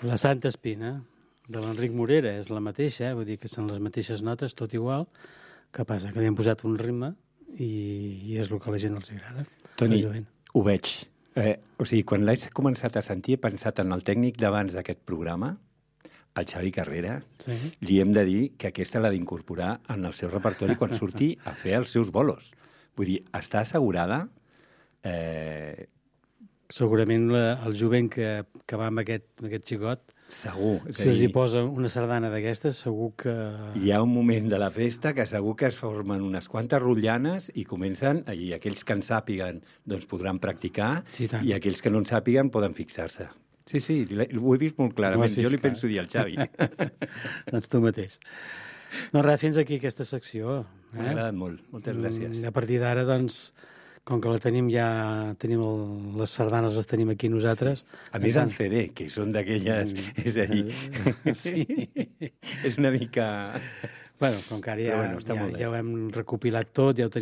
La Santa Espina, de l'Enric Morera, és la mateixa, vull dir que són les mateixes notes, tot igual, que passa que li hem posat un ritme i és el que a la gent els agrada. Toni, ho veig. O sigui, quan l'he començat a sentir, he pensat en el tècnic d'abans d'aquest programa, el Xavi Carrera. Sí. Li hem de dir que aquesta l'ha d'incorporar en el seu repertori quan surti a fer els seus bolos. Vull dir, està assegurada... Segurament el jovent que va amb aquest xicot, segur. Si els hi posa una sardana d'aquestes, segur que... Hi ha un moment de la festa que segur que es formen unes quantes rotllanes i comencen, i aquells que en sàpiguen doncs podran practicar, sí, i aquells que no en sàpiguen poden fixar-se. Sí, ho he vist molt clarament. Jo li penso dir al Xavi. Doncs tu mateix. Doncs res, fins aquí aquesta secció. M'ha agradat molt. Moltes gràcies. A partir d'ara, doncs, com que la tenim ja, les sardanes les tenim aquí nosaltres... Sí. A més en CD, que són d'aquelles... És a dir... Sí. És una mica... Bueno, com que ara ja ho hem recopilat tot, ja ho tenim